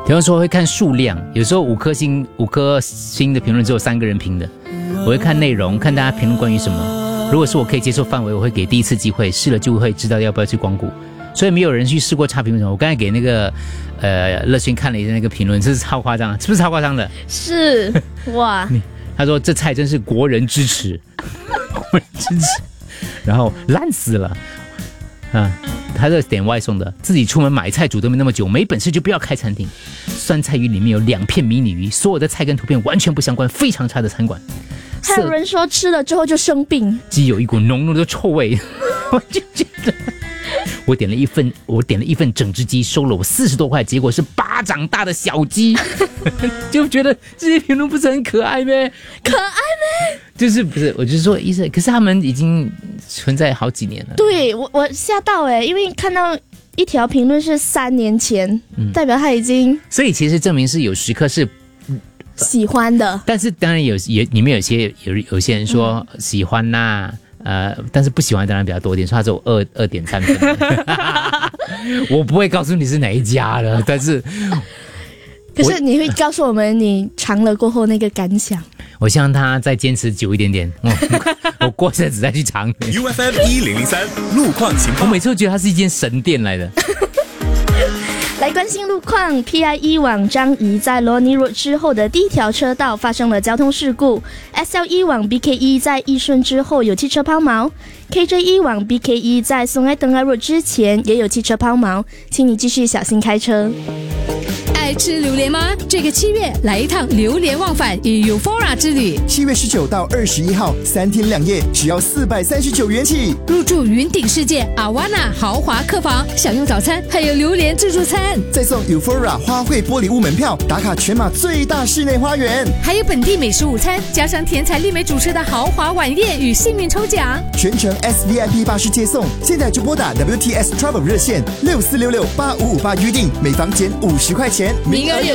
比方说会看数量，有时候5颗星的评论只有3个人评的，我会看内容，看大家评论关于什么。如果是我可以接受范围，我会给第一次机会，试了就会知道要不要去光顾。所以没有人去试过差评论。我刚才给那个乐轩看了一下那个评论，这是超夸张，是不是超夸张的？ 是哇， 他说这菜真是国人支持，国人支持，然后烂死了啊！他是点外送的，自己出门买菜煮都没那么久，没本事就不要开餐厅。酸菜鱼里面有2片迷你鱼，所有的菜跟图片完全不相关，非常差的餐馆。 还有人说吃了之后就生病， 鸡有一股浓浓的臭味，我就觉得。我点了一份整只鸡，收了我40多块，结果是巴掌大的小鸡，就觉得这些评论不是很可爱咩？ 可爱咩？ 就是不是？我就是说意思，可是他们已经存在好几年了。 对我吓到因为看到一条评论是3年前，代表他已经， 所以其实证明是有时刻是喜欢的， 但是当然里面有些人说喜欢呐。但是不喜欢当然比较多一点，说他只有2.3分。我不会告诉你是哪一家的，但是可是你会告诉我们你尝了过后那个感想。 我希望他再坚持久一点点，我过阵子再去尝。 UFM 1003路况情况， 我每次都觉得它是一间神店来的。 来关心路况 ，PIE 往樟宜在罗尼 Road 之后的第一条车道发生了交通事故 ，SLE 往 BKE 在义顺之后有汽车抛锚 ，KJE 往 BKE 在松爱登爱 Road 之前也有汽车抛锚，请你继续小心开车。 爱吃榴莲吗？这个7月来一趟榴莲忘返与 Euphora 之旅。 7月19到21号，3天2夜，只要439元起。 入住云顶世界阿瓦纳豪华客房，享用早餐，还有榴莲自助餐， 再送 Euphora 花卉玻璃屋门票，打卡全马最大室内花园， 还有本地美食午餐，加上甜彩丽美主持的豪华晚宴与幸运抽奖， 全程 SVIP 巴士接送。现在就拨打 WTS Travel 热线64668558预定，每房减50块钱， 名额有